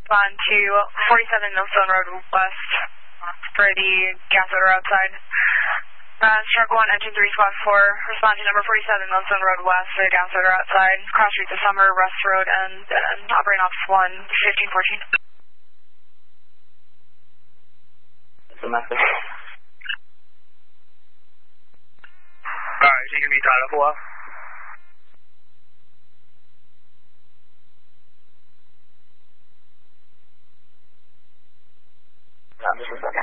On to 47 Millstone Road West for the gas odor outside. Shark 1, engine 3, squad 4, respond to number 47 Millstone Road West for the gas odor outside. Cross Street to Summer, Rust Road, and operating ops 1, 1514. That's a message. Alright, so you can be tied up a while? Yeah, this is that.